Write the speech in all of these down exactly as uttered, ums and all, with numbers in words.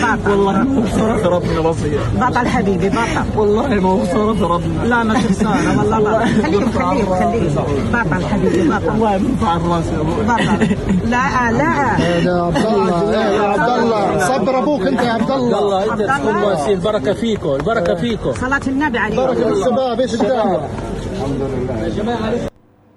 بطل والله ما هو خسارة ضربنا بسيط. بطل حبيبي بطل والله ما هو خسارة ضربنا. لا ما خسارة والله بطل. خليك خليك خليك بطل حبيبي بطل. والله مرفع الراس يا ابوي. بطل. لا لا يا عبد الله يا عبد الله صبر ابوك انت يا عبد الله. والله انت تكون واسيل. البركة فيكم البركة فيكم. صلاة النبي عليه. بركة الشباب. ايش بتعمل؟ الحمد لله يا جماعة.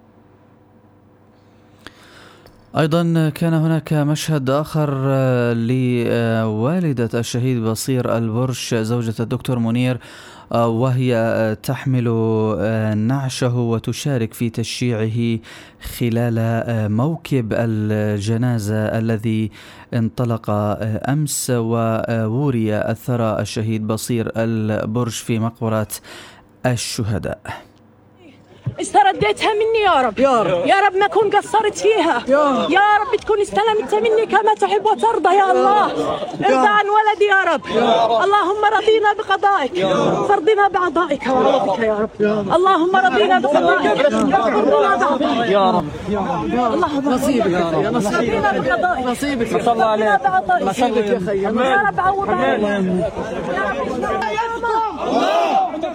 أيضا كان هناك مشهد آخر لوالدة الشهيد بصير البرش زوجة الدكتور منير، وهي تحمل نعشه وتشارك في تشييعه خلال موكب الجنازة الذي انطلق أمس ووري الثرى الشهيد بصير البرش في مقبرة الشهداء. استرديتها مني يا رب يا رب يا رب ما كون قصرت فيها يا رب, يا رب تكون استلمت مني كما تحب وترضى يا الله. ارضى عن ولدي يا رب. اللهم رضينا بقضائك فرضنا بعطائك وعوضك يا رب. اللهم رضينا بقضائك فرضنا بعطائك يا رب. اللهم نصيبك يا نصيبك بقضائك نصيبك صلى الله عليه نصيبك يا خيي يا رب عوض علينا يا رب.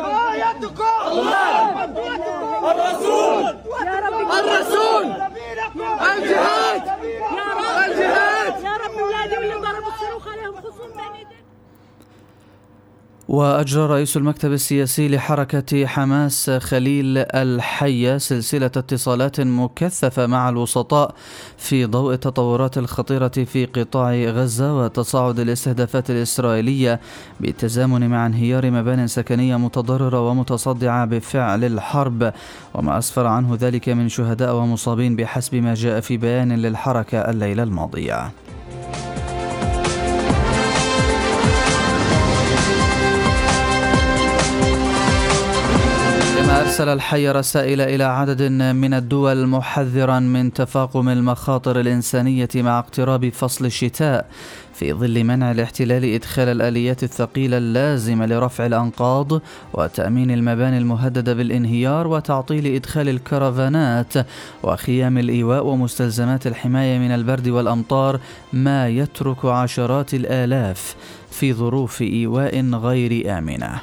الرسول الرسول الجهاد يا رب الجهاد يا رب. اولادي واللي ضربوا الصاروخ عليهم خصوم بين يديك. وأجرى رئيس المكتب السياسي لحركة حماس خليل الحية سلسلة اتصالات مكثفة مع الوسطاء في ضوء التطورات الخطيرة في قطاع غزة وتصاعد الاستهدافات الإسرائيلية بالتزامن مع انهيار مبان سكنية متضررة ومتصدعة بفعل الحرب، وما أسفر عنه ذلك من شهداء ومصابين بحسب ما جاء في بيان للحركة الليلة الماضية. أرسل الحي رسائل إلى عدد من الدول محذرا من تفاقم المخاطر الإنسانية مع اقتراب فصل الشتاء في ظل منع الاحتلال إدخال الآليات الثقيلة اللازمة لرفع الأنقاض وتأمين المباني المهددة بالانهيار وتعطيل إدخال الكرفانات وخيام الإيواء ومستلزمات الحماية من البرد والأمطار، ما يترك عشرات الآلاف في ظروف إيواء غير آمنة.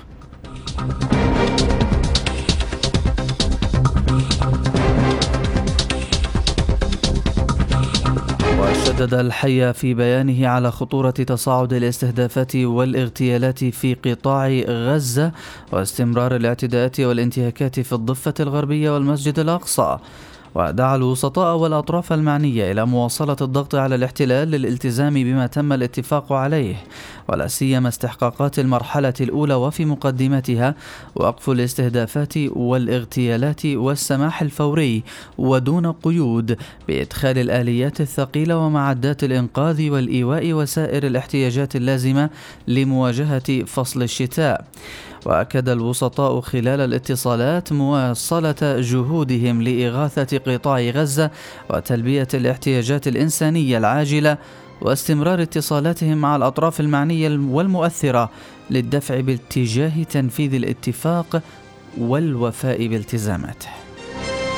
وشدد الحي في بيانه على خطورة تصاعد الاستهدافات والاغتيالات في قطاع غزة واستمرار الاعتداءات والانتهاكات في الضفة الغربية والمسجد الأقصى، ودعا الوسطاء والأطراف المعنية إلى مواصلة الضغط على الاحتلال للالتزام بما تم الاتفاق عليه، ولا سيما استحقاقات المرحلة الأولى وفي مقدمتها وقف الاستهدافات والاغتيالات والسماح الفوري ودون قيود بإدخال الآليات الثقيلة ومعدات الإنقاذ والإيواء وسائر الاحتياجات اللازمة لمواجهة فصل الشتاء. وأكد الوسطاء خلال الاتصالات مواصلة جهودهم لإغاثة قطاع غزة وتلبية الاحتياجات الإنسانية العاجلة، واستمرار اتصالاتهم مع الأطراف المعنية والمؤثرة للدفع باتجاه تنفيذ الاتفاق والوفاء بالتزاماته.